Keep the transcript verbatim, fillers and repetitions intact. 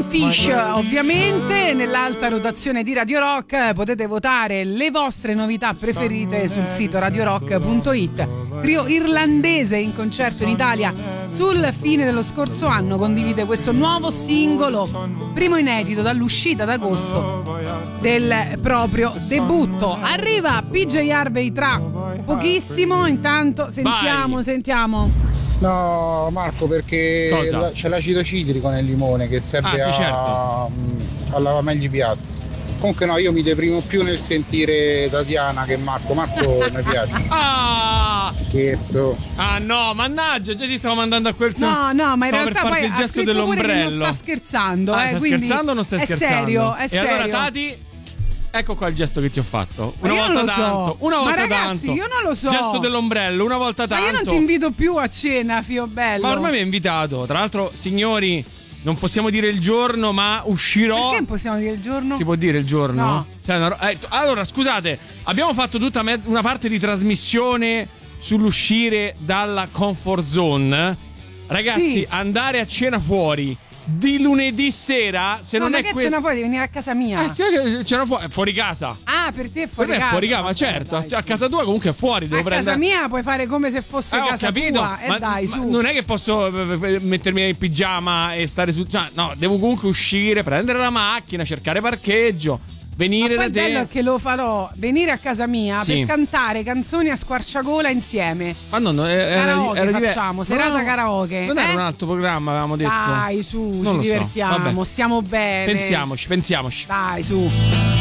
Fish, ovviamente. Nell'alta rotazione di Radio Rock potete votare le vostre novità preferite sul sito radio rock punto it. Trio irlandese in concerto in Italia sul fine dello scorso anno condivide questo nuovo singolo, primo inedito dall'uscita d'agosto del proprio debutto. Arriva P J Harvey tra pochissimo, intanto sentiamo, Vai. sentiamo. No, Marco, perché la, c'è l'acido citrico nel limone che serve Ah, sì, a, certo. a lavare meglio i piatti. Comunque no, io mi deprimo più nel sentire Tatiana che Marco. Marco mi piace. Ah! Scherzo. Ah no, mannaggia, già ti stavo mandando a quel No, no, ma in stavo per realtà farti poi il ha gesto scritto pure che dell'ombrello. non sta scherzando, Ah, eh, stai quindi scherzando o non stai è scherzando? serio, è e serio. allora Tati, ecco qua il gesto che ti ho fatto. Una Ma io volta non lo so. tanto, una Ma volta ragazzi, tanto. io non lo so. Gesto dell'ombrello, una volta Ma tanto. io non ti invito più a cena, fio bello. Ma ormai mi hai invitato. Tra l'altro, signori, non possiamo dire il giorno, ma uscirò. Perché non possiamo dire il giorno? Si può dire il giorno? No. Cioè, una ro- eh, t- allora, scusate, abbiamo fatto tutta me- una parte di trasmissione sull'uscire dalla comfort zone. Ragazzi, Sì. andare a cena fuori di lunedì sera, se No, non ma è che questo. cena fuori? Devi venire a casa mia. Eh, cioè, cena fuori, fuori casa. Ah, per te è fuori Per me casa. è fuori casa, ma Vabbè, certo, dai, cioè, a su. casa tua comunque è fuori, devo A casa prendere. mia puoi fare come se fosse Eh, ho casa capito, tua. E ma, eh, dai, ma su. non è che posso eh, mettermi nel pigiama e stare su. Cioè, no, devo comunque uscire, prendere la macchina, cercare parcheggio, venire Ma poi da il bello te. è che lo farò venire a casa mia Sì. per cantare canzoni a squarciagola insieme. Ma no, no, era, Karaoke era diver- facciamo, serata no, karaoke. Non era eh? un altro programma, avevamo detto. Dai, su, Non ci lo so, divertiamo, vabbè. stiamo bene. Pensiamoci, pensiamoci. Dai, su.